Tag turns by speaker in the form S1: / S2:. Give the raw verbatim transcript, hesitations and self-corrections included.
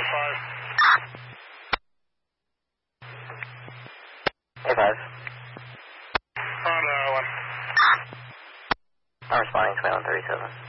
S1: five.
S2: A five.
S1: On uh, one.
S2: I'm responding, twenty-one thirty-seven.